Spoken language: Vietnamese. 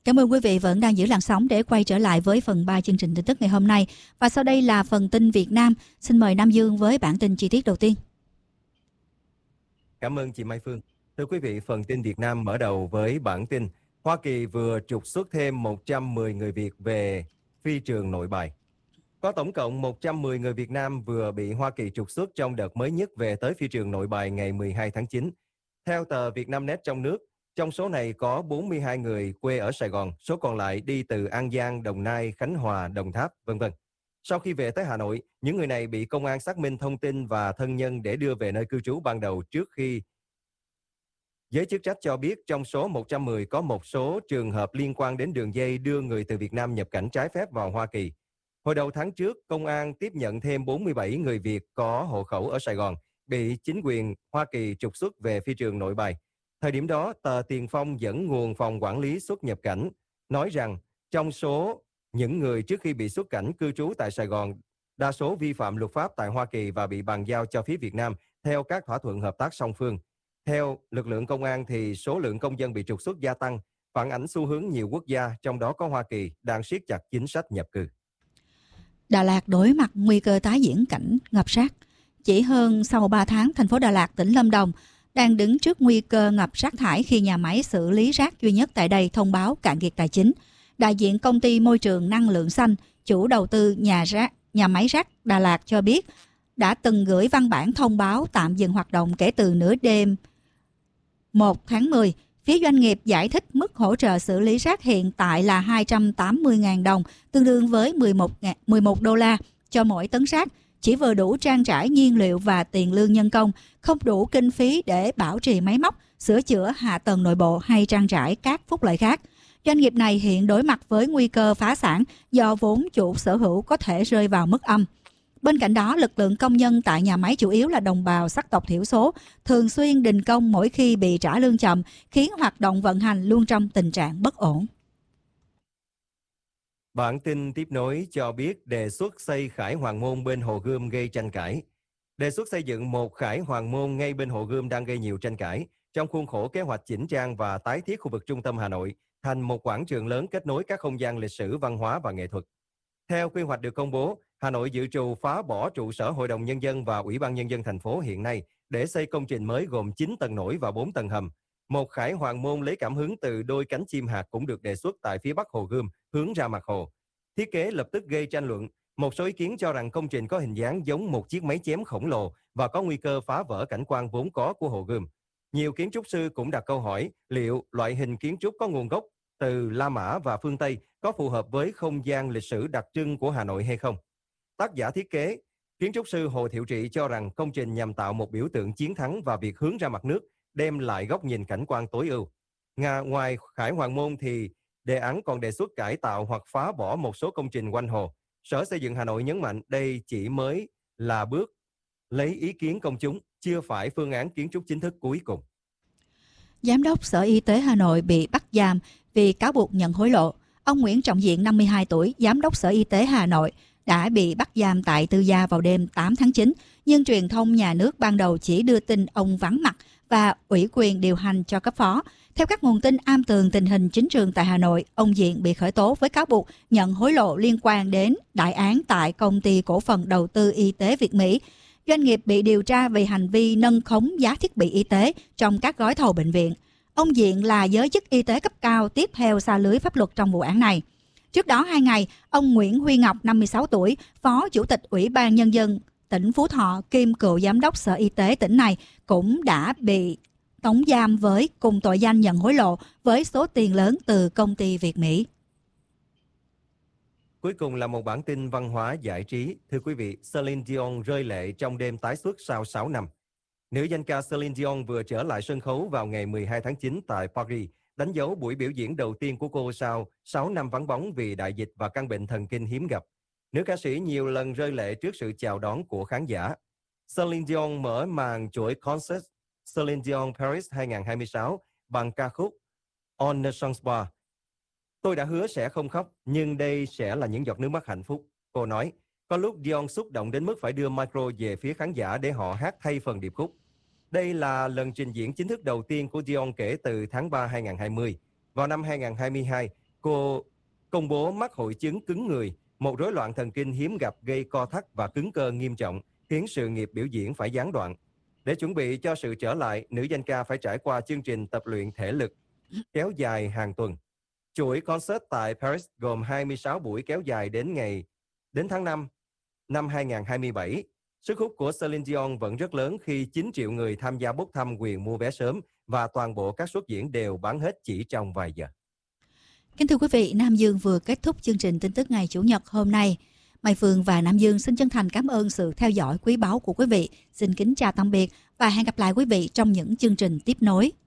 Cảm ơn quý vị vẫn đang giữ làn sóng để quay trở lại với phần 3 chương trình tin tức ngày hôm nay. Và sau đây là phần tin Việt Nam. Xin mời Nam Dương với bản tin chi tiết đầu tiên. Cảm ơn chị Mai Phương. Thưa quý vị, phần tin Việt Nam mở đầu với bản tin Hoa Kỳ vừa trục xuất thêm 110 người Việt về phi trường Nội Bài. Có tổng cộng 110 người Việt Nam vừa bị Hoa Kỳ trục xuất trong đợt mới nhất về tới phi trường Nội Bài ngày 12 tháng 9. Theo tờ Vietnamnet trong nước, trong số này có 42 người quê ở Sài Gòn, số còn lại đi từ An Giang, Đồng Nai, Khánh Hòa, Đồng Tháp, v.v. Sau khi về tới Hà Nội, những người này bị công an xác minh thông tin và thân nhân để đưa về nơi cư trú ban đầu trước khi. Giới chức trách cho biết trong số 110 có một số trường hợp liên quan đến đường dây đưa người từ Việt Nam nhập cảnh trái phép vào Hoa Kỳ. Hồi đầu tháng trước, công an tiếp nhận thêm 47 người Việt có hộ khẩu ở Sài Gòn, bị chính quyền Hoa Kỳ trục xuất về phi trường Nội Bài. Thời điểm đó, tờ Tiền Phong dẫn nguồn phòng quản lý xuất nhập cảnh, nói rằng trong số những người trước khi bị xuất cảnh cư trú tại Sài Gòn, đa số vi phạm luật pháp tại Hoa Kỳ và bị bàn giao cho phía Việt Nam theo các thỏa thuận hợp tác song phương. Theo lực lượng công an thì số lượng công dân bị trục xuất gia tăng, phản ánh xu hướng nhiều quốc gia, trong đó có Hoa Kỳ, đang siết chặt chính sách nhập cư. Đà Lạt đối mặt nguy cơ tái diễn cảnh ngập rác. Chỉ hơn sau 3 tháng, thành phố Đà Lạt, tỉnh Lâm Đồng đang đứng trước nguy cơ ngập rác thải khi nhà máy xử lý rác duy nhất tại đây thông báo cạn kiệt tài chính. Đại diện công ty môi trường năng lượng xanh, chủ đầu tư nhà máy rác Đà Lạt cho biết đã từng gửi văn bản thông báo tạm dừng hoạt động kể từ nửa đêm 1 tháng 10. Phía doanh nghiệp giải thích mức hỗ trợ xử lý rác hiện tại là 280.000 đồng, tương đương với 11 đô la cho mỗi tấn rác, chỉ vừa đủ trang trải nhiên liệu và tiền lương nhân công, không đủ kinh phí để bảo trì máy móc, sửa chữa hạ tầng nội bộ hay trang trải các phúc lợi khác. Doanh nghiệp này hiện đối mặt với nguy cơ phá sản do vốn chủ sở hữu có thể rơi vào mức âm. Bên cạnh đó, lực lượng công nhân tại nhà máy chủ yếu là đồng bào sắc tộc thiểu số, thường xuyên đình công mỗi khi bị trả lương chậm, khiến hoạt động vận hành luôn trong tình trạng bất ổn. Bản tin tiếp nối cho biết đề xuất xây Khải Hoàng Môn bên Hồ Gươm gây tranh cãi. Đề xuất xây dựng một Khải Hoàng Môn ngay bên Hồ Gươm đang gây nhiều tranh cãi, trong khuôn khổ kế hoạch chỉnh trang và tái thiết khu vực trung tâm Hà Nội thành một quảng trường lớn kết nối các không gian lịch sử, văn hóa và nghệ thuật. Theo quy hoạch được công bố, Hà Nội dự trù phá bỏ trụ sở Hội đồng Nhân dân và Ủy ban Nhân dân thành phố hiện nay để xây công trình mới gồm 9 tầng nổi và 4 tầng hầm. Một Khải Hoàng Môn lấy cảm hứng từ đôi cánh chim hạc cũng được đề xuất tại phía bắc Hồ Gươm, hướng ra mặt hồ. Thiết kế lập tức gây tranh luận. Một số ý kiến cho rằng công trình có hình dáng giống một chiếc máy chém khổng lồ và có nguy cơ phá vỡ cảnh quan vốn có của Hồ Gươm. Nhiều kiến trúc sư cũng đặt câu hỏi liệu loại hình kiến trúc có nguồn gốc từ La Mã và phương Tây có phù hợp với không gian lịch sử đặc trưng của Hà Nội hay không. Tác giả thiết kế, kiến trúc sư Hồ Thiệu Trị cho rằng công trình nhằm tạo một biểu tượng chiến thắng và việc hướng ra mặt nước, đem lại góc nhìn cảnh quan tối ưu. Ngoài Khải Hoàng Môn thì đề án còn đề xuất cải tạo hoặc phá bỏ một số công trình quanh hồ. Sở Xây dựng Hà Nội nhấn mạnh đây chỉ mới là bước lấy ý kiến công chúng, chưa phải phương án kiến trúc chính thức cuối cùng. Giám đốc Sở Y tế Hà Nội bị bắt giam vì cáo buộc nhận hối lộ. Ông Nguyễn Trọng Diện, 52 tuổi, Giám đốc Sở Y tế Hà Nội, đã bị bắt giam tại Tư Gia vào đêm 8 tháng 9, nhưng truyền thông nhà nước ban đầu chỉ đưa tin ông vắng mặt và ủy quyền điều hành cho cấp phó. Theo các nguồn tin am tường tình hình chính trường tại Hà Nội, ông Diện bị khởi tố với cáo buộc nhận hối lộ liên quan đến đại án tại Công ty Cổ phần Đầu tư Y tế Việt Mỹ. Doanh nghiệp bị điều tra về hành vi nâng khống giá thiết bị y tế trong các gói thầu bệnh viện. Ông Diện là giới chức y tế cấp cao tiếp theo sa lưới pháp luật trong vụ án này. Trước đó 2 ngày, ông Nguyễn Huy Ngọc, 56 tuổi, Phó Chủ tịch Ủy ban Nhân dân tỉnh Phú Thọ kiêm cựu Giám đốc Sở Y tế tỉnh này cũng đã bị tống giam với cùng tội danh nhận hối lộ với số tiền lớn từ công ty Việt Mỹ. Cuối cùng là một bản tin văn hóa giải trí. Thưa quý vị, Celine Dion rơi lệ trong đêm tái xuất sau 6 năm. Nữ danh ca Celine Dion vừa trở lại sân khấu vào ngày 12 tháng 9 tại Paris, đánh dấu buổi biểu diễn đầu tiên của cô sau 6 năm vắng bóng vì đại dịch và căn bệnh thần kinh hiếm gặp. Nữ ca sĩ nhiều lần rơi lệ trước sự chào đón của khán giả. Celine Dion mở màn chuỗi concert Celine Dion Paris 2026 bằng ca khúc On ne change pas. Tôi đã hứa sẽ không khóc, nhưng đây sẽ là những giọt nước mắt hạnh phúc. Cô nói, có lúc Dion xúc động đến mức phải đưa micro về phía khán giả để họ hát thay phần điệp khúc. Đây là lần trình diễn chính thức đầu tiên của Dion kể từ tháng 3 2020. Vào năm 2022, cô Cô công bố mắc hội chứng cứng người, một rối loạn thần kinh hiếm gặp gây co thắt và cứng cơ nghiêm trọng, khiến sự nghiệp biểu diễn phải gián đoạn. Để chuẩn bị cho sự trở lại, nữ danh ca phải trải qua chương trình tập luyện thể lực kéo dài hàng tuần. Chuỗi concert tại Paris gồm 26 buổi kéo dài đến tháng 5 năm 2027. Sức hút của Celine Dion vẫn rất lớn khi 9 triệu người tham gia bốc thăm quyền mua vé sớm và toàn bộ các suất diễn đều bán hết chỉ trong vài giờ. Kính thưa quý vị, Nam Dương vừa kết thúc chương trình tin tức ngày Chủ nhật hôm nay. Mai Phương và Nam Dương xin chân thành cảm ơn sự theo dõi quý báu của quý vị. Xin kính chào tạm biệt và hẹn gặp lại quý vị trong những chương trình tiếp nối.